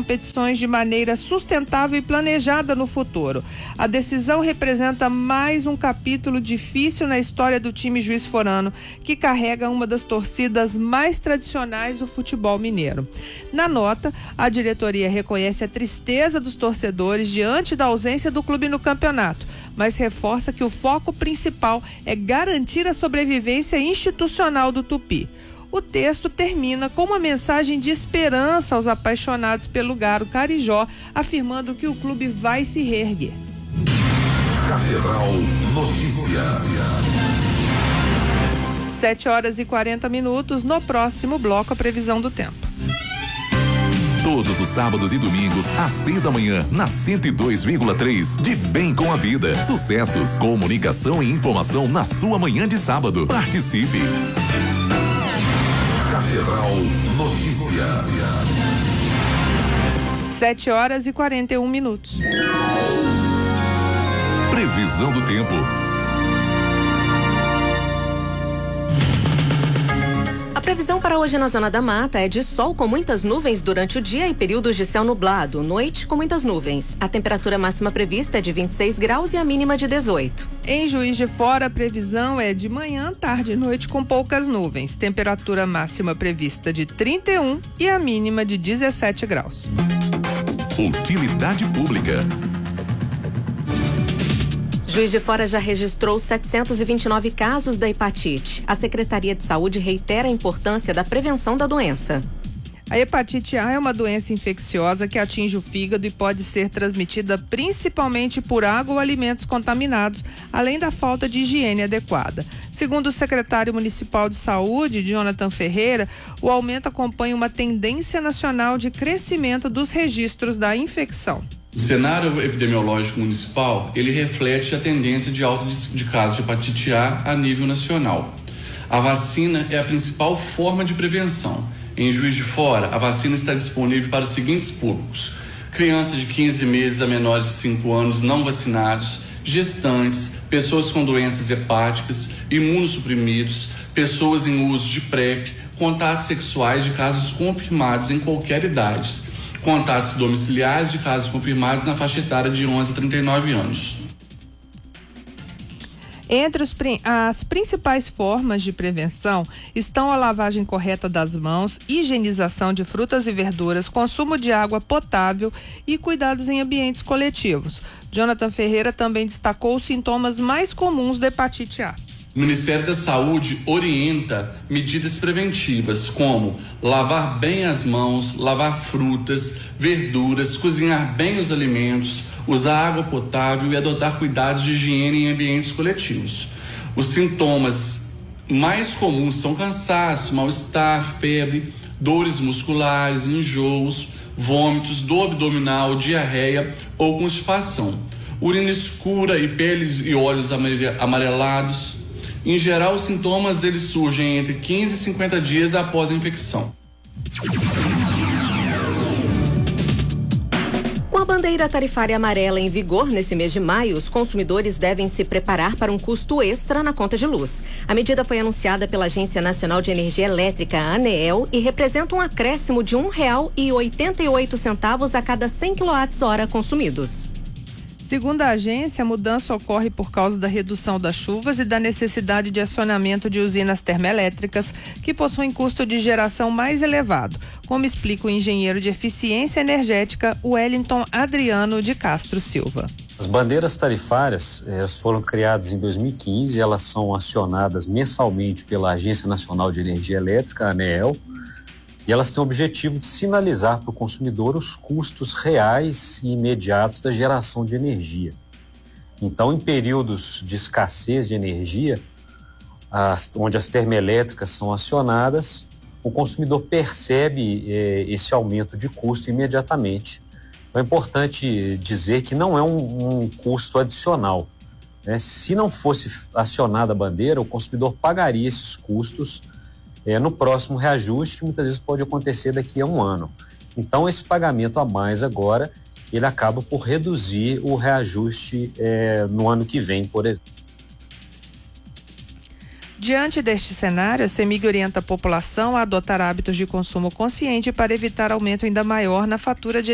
competições de maneira sustentável e planejada no futuro. A decisão representa mais um capítulo difícil na história do time juiz-forano, que carrega uma das torcidas mais tradicionais do futebol mineiro. Na nota, a diretoria reconhece a tristeza dos torcedores diante da ausência do clube no campeonato, mas reforça que o foco principal é garantir a sobrevivência institucional do Tupi. O texto termina com uma mensagem de esperança aos apaixonados pelo Galo Carijó, afirmando que o clube vai se reerguer. Catedral Notícias. 7h40. No próximo bloco, a previsão do tempo. Todos os sábados e domingos, às 6 da manhã, na 102,3, de Bem com a Vida. Sucessos, comunicação e informação na sua manhã de sábado. Participe. Catedral Notícias. 7h41. Previsão do tempo. A previsão para hoje na Zona da Mata é de sol com muitas nuvens durante o dia e períodos de céu nublado, noite com muitas nuvens. A temperatura máxima prevista é de 26 graus e a mínima de 18. Em Juiz de Fora, a previsão é de manhã, tarde e noite com poucas nuvens. Temperatura máxima prevista de 31 e a mínima de 17 graus. Utilidade pública. Juiz de Fora já registrou 729 casos da hepatite. A Secretaria de Saúde reitera a importância da prevenção da doença. A hepatite A é uma doença infecciosa que atinge o fígado e pode ser transmitida principalmente por água ou alimentos contaminados, além da falta de higiene adequada. Segundo o secretário municipal de saúde, Jonathan Ferreira, o aumento acompanha uma tendência nacional de crescimento dos registros da infecção. O cenário epidemiológico municipal, ele reflete a tendência de alta de casos de hepatite A nível nacional. A vacina é a principal forma de prevenção. Em Juiz de Fora, a vacina está disponível para os seguintes públicos: crianças de 15 meses a menores de 5 anos não vacinados, gestantes, pessoas com doenças hepáticas, imunossuprimidos, pessoas em uso de PrEP, contatos sexuais de casos confirmados em qualquer idade, contatos domiciliares de casos confirmados na faixa etária de 11 a 39 anos. Entre as principais formas de prevenção estão a lavagem correta das mãos, higienização de frutas e verduras, consumo de água potável e cuidados em ambientes coletivos. Jonathan Ferreira também destacou os sintomas mais comuns da hepatite A. O Ministério da Saúde orienta medidas preventivas como lavar bem as mãos, lavar frutas, verduras, cozinhar bem os alimentos, usar água potável e adotar cuidados de higiene em ambientes coletivos. Os sintomas mais comuns são cansaço, mal-estar, febre, dores musculares, enjoos, vômitos, dor abdominal, diarreia ou constipação, urina escura e peles e olhos amarelados. Em geral, os sintomas eles surgem entre 15 e 50 dias após a infecção. Com a bandeira tarifária amarela em vigor nesse mês de maio, os consumidores devem se preparar para um custo extra na conta de luz. A medida foi anunciada pela Agência Nacional de Energia Elétrica, a ANEEL, e representa um acréscimo de R$ 1,88 a cada 100 kWh consumidos. Segundo a agência, a mudança ocorre por causa da redução das chuvas e da necessidade de acionamento de usinas termoelétricas que possuem custo de geração mais elevado, como explica o engenheiro de eficiência energética Wellington Adriano de Castro Silva. As bandeiras tarifárias elas foram criadas em 2015, elas são acionadas mensalmente pela Agência Nacional de Energia Elétrica, a ANEEL, e elas têm o objetivo de sinalizar para o consumidor os custos reais e imediatos da geração de energia. Então, em períodos de escassez de energia, onde as termoelétricas são acionadas, o consumidor percebe esse aumento de custo imediatamente. Então, é importante dizer que não é um custo adicional, né? Se não fosse acionada a bandeira, o consumidor pagaria esses custos no próximo reajuste, que muitas vezes pode acontecer daqui a um ano. Então, esse pagamento a mais agora, ele acaba por reduzir o reajuste no ano que vem, por exemplo. Diante deste cenário, a CEMIG orienta a população a adotar hábitos de consumo consciente para evitar aumento ainda maior na fatura de